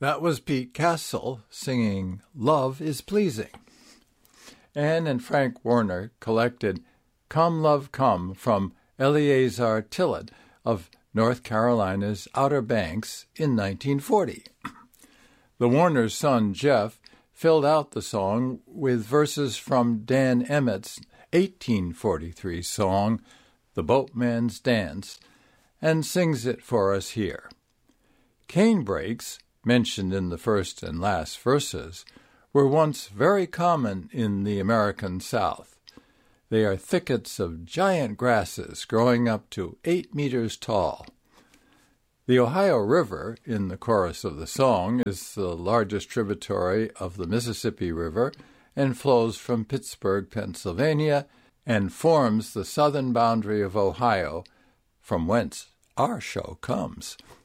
That was Pete Castle singing Love is Pleasing. Anne and Frank Warner collected Come Love Come from Eleazar Tillett of North Carolina's Outer Banks in 1940. The Warners' son, Jeff, filled out the song with verses from Dan Emmett's 1843 song, The Boatman's Dance, and sings it for us here. Canebrakes, mentioned in the first and last verses, were once very common in the American South. They are thickets of giant grasses growing up to 8 meters tall. The Ohio River, in the chorus of the song, is the largest tributary of the Mississippi River and flows from Pittsburgh, Pennsylvania, and forms the southern boundary of Ohio, from whence our show comes.